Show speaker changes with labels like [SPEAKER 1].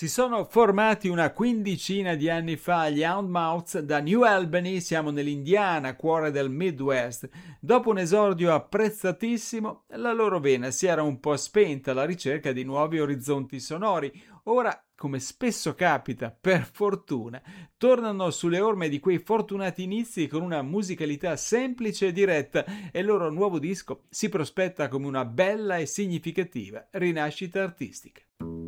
[SPEAKER 1] Si sono formati una quindicina di anni fa gli Houndmouths da New Albany, siamo nell'Indiana, cuore del Midwest. Dopo un esordio apprezzatissimo, la loro vena si era un po' spenta alla ricerca di nuovi orizzonti sonori. Ora, come spesso capita, per fortuna, tornano sulle orme di quei fortunati inizi con una musicalità semplice e diretta e il loro nuovo disco si prospetta come una bella e significativa rinascita artistica.